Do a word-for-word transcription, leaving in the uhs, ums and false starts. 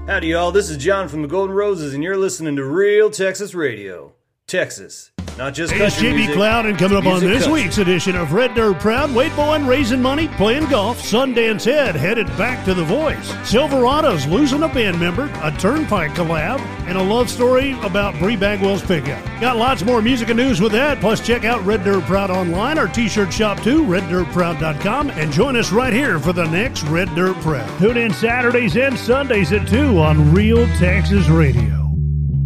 Howdy, y'all. This is John from the Golden Roses, and you're listening to Real Texas Radio. Texas, not just Hey, it's country J B music. Cloud, and coming up on music this country. week's edition of Red Dirt Proud, Wade Bowen raising money, playing golf, Sundance Ed headed back to The Voice, Silverados losing a band member, a Turnpike collab, and a love story about Bree Bagwell's pickup. Got lots more music and news with that, plus check out Red Dirt Proud online, our t-shirt shop too, red dirt proud dot com, and join us right here for the next Red Dirt Proud. Tune in Saturdays and Sundays at two on Real Texas Radio.